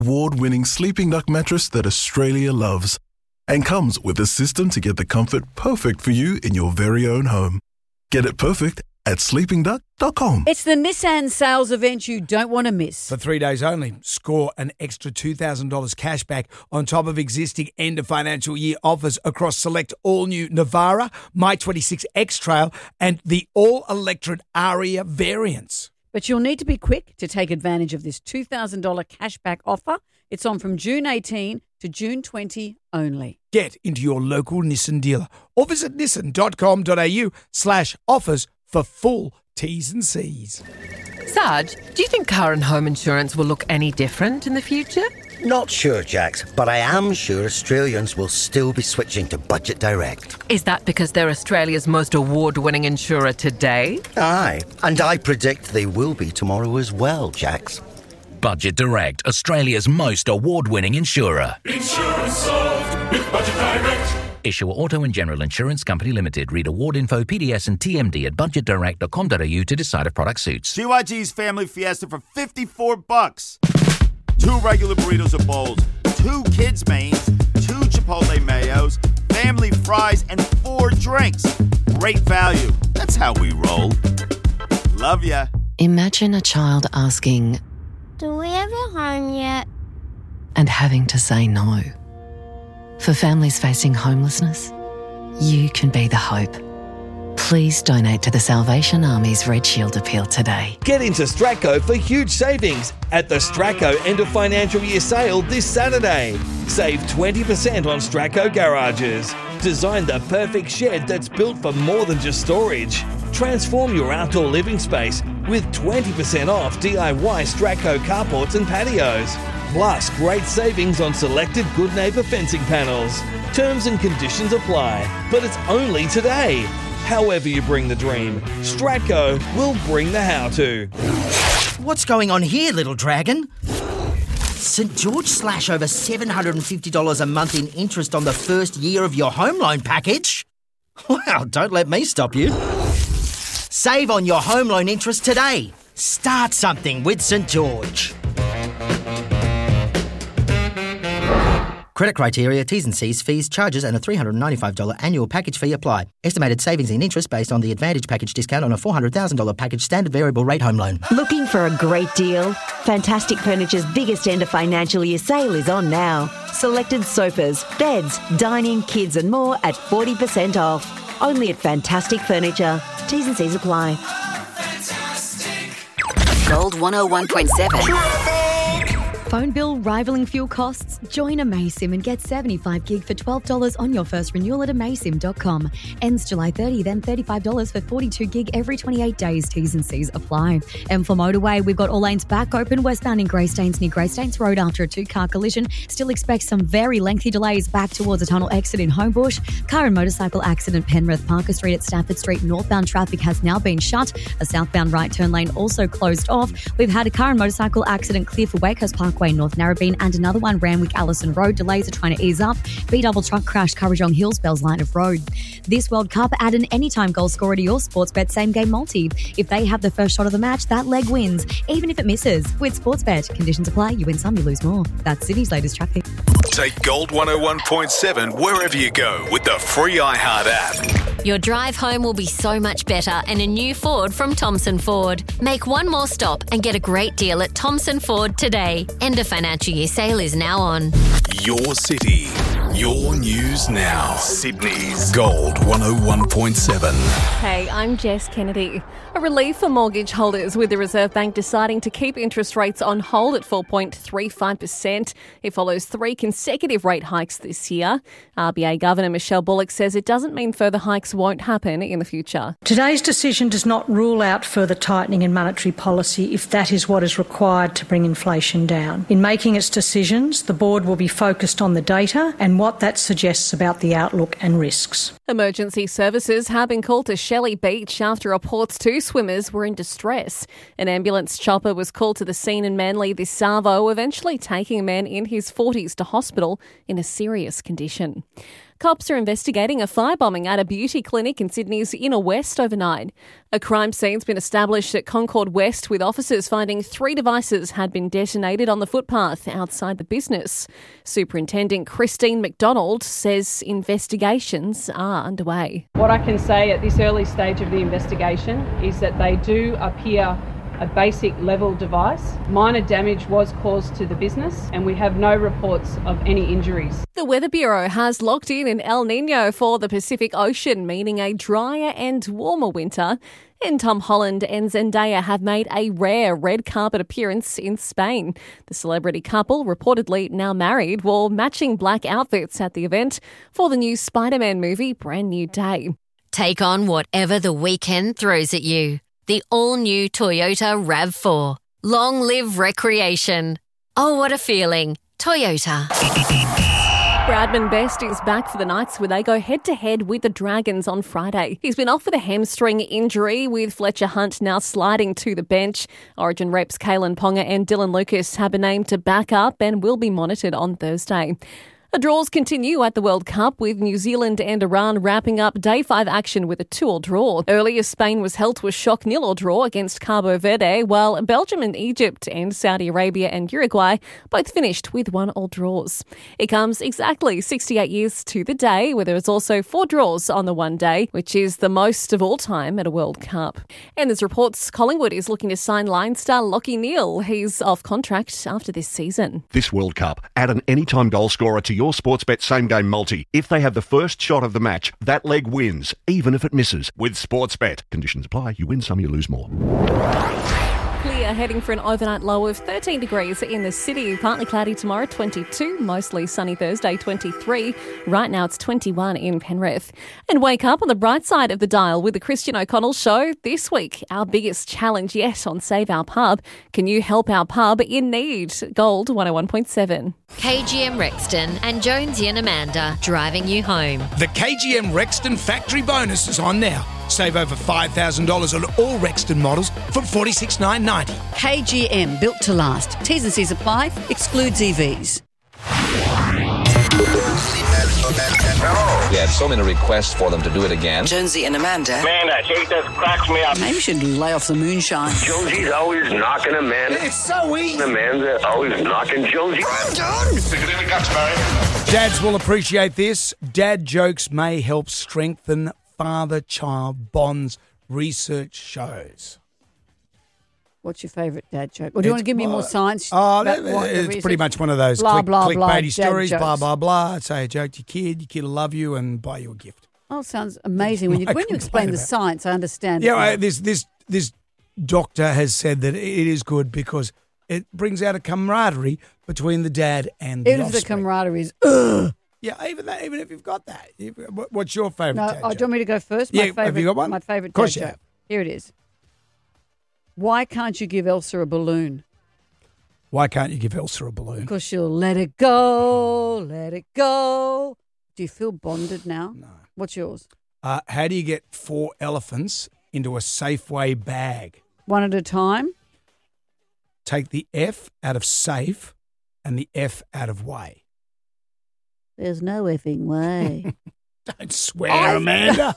award-winning Sleeping Duck mattress that Australia loves. And comes with a system to get the comfort perfect for you in your very own home. Get it perfect at sleepingduck.com. It's the Nissan sales event you don't want to miss. For 3 days only, score an extra $2,000 cash back on top of existing end of financial year offers across select all-new Navara, My26 X-Trail and the all-electric Aria variants. But you'll need to be quick to take advantage of this $2,000 cashback offer. It's on from June 18 to June 20 only. Get into your local Nissan dealer or visit nissan.com.au/offers for full T's and C's. Sarge, do you think car and home insurance will look any different in the future? Not sure, Jax, but I am sure Australians will still be switching to Budget Direct. Is that because they're Australia's most award-winning insurer today? Aye, and I predict they will be tomorrow as well, Jax. Budget Direct, Australia's most award-winning insurer. Insurance solved with Budget Direct. Issuer Auto and General Insurance Company Limited. Read award info, PDS and TMD at budgetdirect.com.au to decide if product suits. GYG's Family Fiesta for $54. 2 regular burritos or bowls, 2 kids' mains, 2 Chipotle mayos, family fries, and 4 drinks. Great value. That's how we roll. Love ya. Imagine a child asking, "Do we have a home yet?" and having to say no. For families facing homelessness, you can be the hope. Please donate to the Salvation Army's Red Shield appeal today. Get into Stratco for huge savings at the Stratco end of financial year sale this Saturday. Save 20% on Stratco garages. Design the perfect shed that's built for more than just storage. Transform your outdoor living space with 20% off DIY Stratco carports and patios. Plus, great savings on selected Good Neighbour fencing panels. Terms and conditions apply, but it's only today. However you bring the dream, Stratco will bring the how-to. What's going on here, little dragon? St George slash over $750 a month in interest on the first year of your home loan package? Wow, don't let me stop you. Save on your home loan interest today. Start something with St George. Credit criteria, T's and C's, fees, charges and a $395 annual package fee apply. Estimated savings in interest based on the Advantage package discount on a $400,000 package standard variable rate home loan. Looking for a great deal? Fantastic Furniture's biggest end of financial year sale is on now. Selected sofas, beds, dining, kids and more at 40% off. Only at Fantastic Furniture. T's and C's apply. Gold 101.7. Phone bill rivaling fuel costs? Join Amaysim and get 75 gig for $12 on your first renewal at amaysim.com. Ends July 30, then $35 for 42 gig every 28 days. T's and C's apply. And for motorway, we've got all lanes back open westbound in Greystanes near Greystanes Road after a 2-car collision. Still expect some very lengthy delays back towards a tunnel exit in Homebush. Car and motorcycle accident Penrith Parker Street at Stafford Street. Northbound traffic has now been shut. A southbound right turn lane also closed off. We've had a car and motorcycle accident clear for Wakehurst Parkway, North Narrabeen, and another one Randwick Allison Road. Delays are trying to ease up. B-double truck crash Currajong Hills Bells line of road. This World Cup, add an anytime goal scorer to your Sportsbet same game multi. If they have the first shot of the match, that leg wins, even if it misses. With Sportsbet, conditions apply. You win some, you lose more. That's Sydney's latest traffic. Take Gold 101.7 wherever you go with the free iHeart app. Your drive home will be so much better in a new Ford from Thomson Ford. Make one more stop and get a great deal at Thomson Ford today. End of financial year sale is now on. Your city, your news now. Sydney's Gold 101.7. Hey, I'm Jess Kennedy. A relief for mortgage holders with the Reserve Bank deciding to keep interest rates on hold at 4.35%. It follows 3 consecutive rate hikes this year. RBA Governor Michelle Bullock says it doesn't mean further hikes won't happen in the future. Today's decision does not rule out further tightening in monetary policy if that is what is required to bring inflation down. In making its decisions, the board will be focused on the data and what that suggests about the outlook and risks. Emergency services have been called to Shelley Beach after reports 2 swimmers were in distress. An ambulance chopper was called to the scene in Manly this Savo, eventually taking a man in his 40s to hospital in a serious condition. Cops are investigating a firebombing at a beauty clinic in Sydney's Inner West overnight. A crime scene's been established at Concord West, with officers finding 3 devices had been detonated on the footpath outside the business. Superintendent Christine McDonald says investigations are underway. What I can say at this early stage of the investigation is that they do appear a basic level device. Minor damage was caused to the business and we have no reports of any injuries. The Weather Bureau has locked in an El Niño for the Pacific Ocean, meaning a drier and warmer winter. And Tom Holland and Zendaya have made a rare red carpet appearance in Spain. The celebrity couple, reportedly now married, wore matching black outfits at the event for the new Spider-Man movie, Brand New Day. Take on whatever the weekend throws at you. The all-new Toyota RAV4. Long live recreation. Oh, what a feeling. Toyota. Bradman Best is back for the Knights, where they go head-to-head with the Dragons on Friday. He's been off with a hamstring injury, with Fletcher Hunt now sliding to the bench. Origin reps Kalen Ponga and Dylan Lucas have been named to back up and will be monitored on Thursday. The draws continue at the World Cup, with New Zealand and Iran wrapping up Day 5 action with a 2-2 draw. Earlier, Spain was held to a shock 0-0 draw against Cabo Verde, while Belgium and Egypt and Saudi Arabia and Uruguay both finished with 1-1 draws. It comes exactly 68 years to the day, where there is also 4 draws on the one day, which is the most of all time at a World Cup. And there's reports Collingwood is looking to sign Lion star Lachie Neale. He's off contract after this season. This World Cup, add an anytime goal scorer to your Sportsbet same-game multi. If they have the first shot of the match, that leg wins, even if it misses. With Sportsbet. Conditions apply. You win some, you lose more. Clear, heading for an overnight low of 13 degrees in the city. Partly cloudy tomorrow, 22. Mostly sunny Thursday, 23. Right now it's 21 in Penrith. And wake up on the bright side of the dial with the Christian O'Connell Show. This week, our biggest challenge yet on Save Our Pub. Can you help our pub in need? Gold 101.7. KGM Rexton and Jonesy and Amanda driving you home. The KGM Rexton factory bonus is on now. Save over $5,000 on all Rexton models from $46,990. KGM, built to last. T's and C's apply. Excludes EVs. We had so many requests for them to do it again. Jonesy and Amanda. Man, that shit just cracks me up. Maybe you should lay off the moonshine. Jonesy's always knocking Amanda. It's so easy. Amanda always knocking Jonesy. I'm done. Stick it in the guts, Barry. Dads will appreciate this. Dad jokes may help strengthen father-child bonds, research shows. What's your favourite dad joke? Or do you want to give me more science? It's pretty much one of those clickbaity stories, blah, blah, blah. Say a joke to your kid will love you and buy you a gift. Oh, sounds amazing. When you explain the science, I understand. Yeah, this doctor has said that it is good because it brings out a camaraderie between the dad and the offspring. Even if the camaraderie is, yeah, even if you've got that. What's your favourite dad joke? Do you want me to go first? Have you got one? My favourite dad joke. Here it is. Why can't you give Elsa a balloon? Why can't you give Elsa a balloon? Because she'll let it go, let it go. Do you feel bonded now? No. What's yours? How do you get 4 elephants into a Safeway bag? One at a time? Take the F out of safe and the F out of way. There's no effing way. Don't swear, Amanda.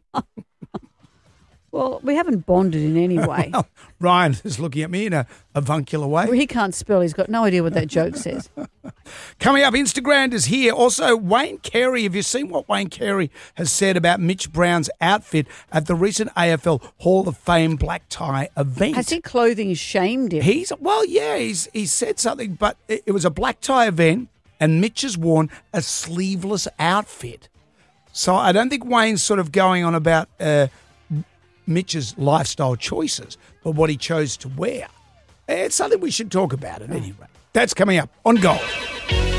Well, we haven't bonded in any way. Well, Ryan is looking at me in a avuncular way. Well, he can't spell. He's got no idea what that joke says. Coming up, Instagram is here. Also, Wayne Carey. Have you seen what Wayne Carey has said about Mitch Brown's outfit at the recent AFL Hall of Fame black tie event? Has he clothing shamed him? He's said something, but it was a black tie event and Mitch has worn a sleeveless outfit. So I don't think Wayne's sort of going on about Mitch's lifestyle choices, but what he chose to wear. It's something we should talk about at any rate. That's coming up on Gold.